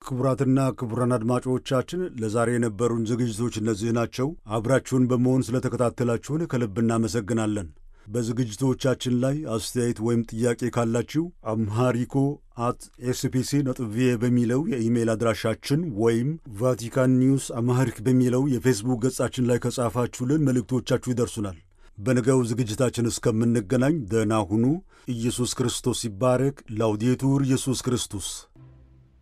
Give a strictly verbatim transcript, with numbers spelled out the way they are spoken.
ክቡራትና ክቡራን አድማጮቻችን ለዛሬ የነበሩን ዝግጅቶች እነዚህ ናቸው። አብራችሁን በመሆን ስለተከታተላችሁን ከልብ እናመሰግናለን። በዝግጅቶቻችን ላይ አስተያየት ወይም ጥያቄ ካላችሁ አምሃሪኮ አት ኤስፒሲ ነጥብ ቪኦኤ በሚለው የኢሜይል አድራሻችን ወይም ቫቲካን ኒውስ አምሃሪክ በሚለው የፌስቡክ ገጻችን ላይ ከጻፋችሁልን መልእክቶቻችሁ ይደርሱናል። በነገው ዝግጅታችን እስከምንገናኝ ደህና ሁኑ። ኢየሱስ ክርስቶስ ይባረክ። ላውዴቱር ኢየሱስ ክርስቶስ